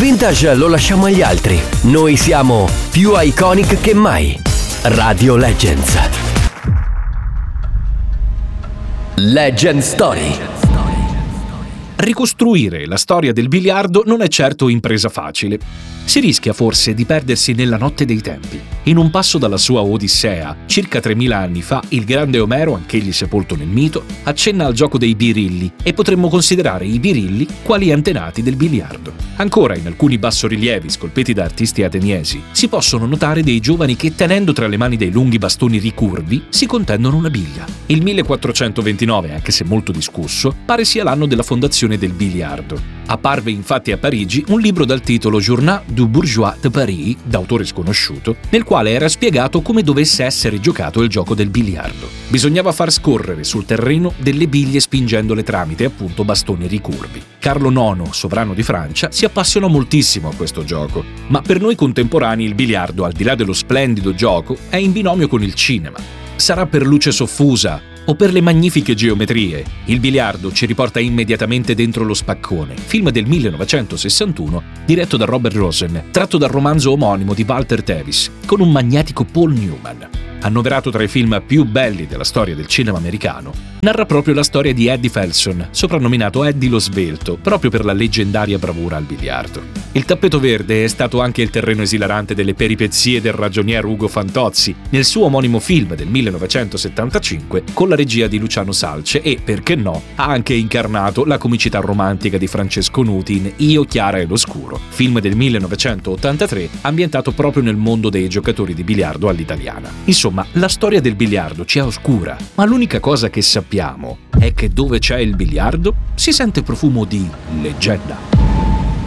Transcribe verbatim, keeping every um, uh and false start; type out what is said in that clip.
vintage lo lasciamo agli altri. Noi siamo più iconic che mai. Radio Legends. Legend Story. Ricostruire la storia del biliardo non è certo impresa facile. Si rischia forse di perdersi nella notte dei tempi. In un passo dalla sua Odissea, circa tremila anni fa, il grande Omero, anch'egli sepolto nel mito, accenna al gioco dei birilli e potremmo considerare i birilli quali antenati del biliardo. Ancora, in alcuni bassorilievi scolpiti da artisti ateniesi, si possono notare dei giovani che, tenendo tra le mani dei lunghi bastoni ricurvi, si contendono una biglia. Il millequattrocentoventinove, anche se molto discusso, pare sia l'anno della fondazione del biliardo. Apparve infatti a Parigi un libro dal titolo Journal du Bourgeois de Paris, d'autore sconosciuto, nel quale era spiegato come dovesse essere giocato il gioco del biliardo. Bisognava far scorrere sul terreno delle biglie spingendole tramite appunto bastoni ricurvi. Carlo nono, sovrano di Francia, si appassionò moltissimo a questo gioco, ma per noi contemporanei il biliardo, al di là dello splendido gioco, è in binomio con il cinema. Sarà per luce soffusa o per le magnifiche geometrie, il biliardo ci riporta immediatamente dentro Lo spaccone, film del millenovecentosessantuno diretto da Robert Rosen, tratto dal romanzo omonimo di Walter Tevis, con un magnetico Paul Newman. Annoverato tra i film più belli della storia del cinema americano, narra proprio la storia di Eddie Felson, soprannominato Eddie lo Svelto, proprio per la leggendaria bravura al biliardo. Il tappeto verde è stato anche il terreno esilarante delle peripezie del ragionier Ugo Fantozzi nel suo omonimo film del millenovecentosettantacinque con la regia di Luciano Salce e, perché no, ha anche incarnato la comicità romantica di Francesco Nuti in Io, Chiara e l'Oscuro, film del millenovecentottantatré ambientato proprio nel mondo dei giocatori di biliardo all'italiana. Insomma, la storia del biliardo ci è oscura, ma l'unica cosa che sappiamo è che dove c'è il biliardo si sente profumo di leggenda.